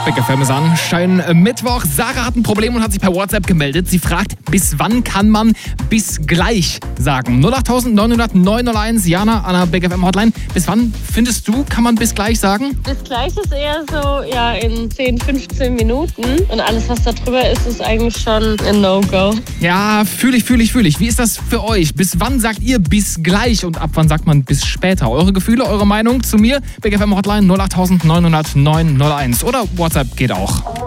Big FM ist an. Schönen Mittwoch. Sarah hat ein Problem und hat sich per WhatsApp gemeldet. Sie fragt, bis wann kann man bis gleich sagen? 08900 901, Jana an der Big FM Hotline. Bis wann, findest du, kann man bis gleich sagen? Bis gleich ist eher so, ja, in 10, 15 Minuten. Und alles, was da drüber ist, ist eigentlich schon ein No-Go. Ja, fühle ich. Wie ist das für euch? Bis wann sagt ihr bis gleich und ab wann sagt man bis später? Eure Gefühle, eure Meinung zu mir? Big FM Hotline 08900 901 oder WhatsApp geht auch.